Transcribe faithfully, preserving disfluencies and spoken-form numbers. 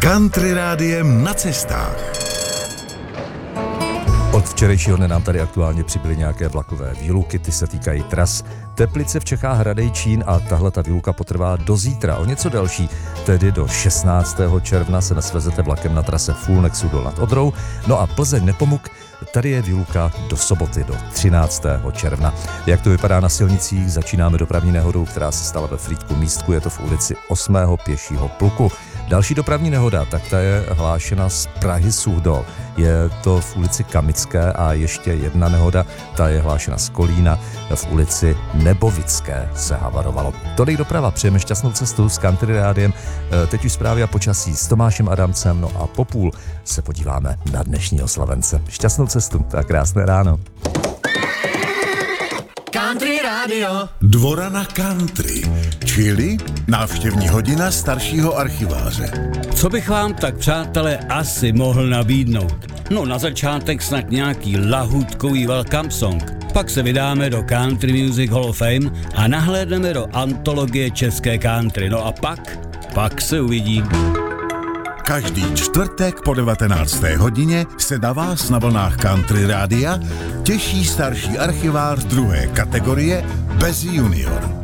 Country rádiem na cestách. Od včerejšího dne nám tady aktuálně přibyly nějaké vlakové výluky, ty se týkají tras Teplice v Čechách, Hradejčín a tahle ta výluka potrvá do zítra. O něco delší, tedy do šestnáctého června se nesvezete vlakem na trase Fulnexu dol nad Odrou. No a Plzeň Nepomuk, tady je výluka do soboty, do třináctého června. Jak to vypadá na silnicích, začínáme dopravní nehodou, která se stala ve Frýdku Místku, je to v ulici osmého pěšího pluku. Další dopravní nehoda, tak ta je hlášena z Prahy Suchdol. Je to v ulici Kamické a ještě jedna nehoda, ta je hlášena z Kolína, v ulici Nebovické se havarovalo. Tolik doprava, přejeme šťastnou cestu s Country rádiem. Teď už zprávy a počasí s Tomášem Adamcem, no a po půl se podíváme na dnešní oslavence. Šťastnou cestu, tak krásné ráno. Country Radio. Dvora na country, čili návštěvní hodina staršího archiváře. Co bych vám tak, přátelé, asi mohl nabídnout? No na začátek snad nějaký lahůdkový welcome song. Pak se vydáme do Country Music Hall of Fame a nahlédneme do antologie české country. No a pak, pak se uvidí. Každý čtvrtek po devatenácté hodině se na vás na vlnách Country rádia těší starší archivář druhé kategorie bez junior.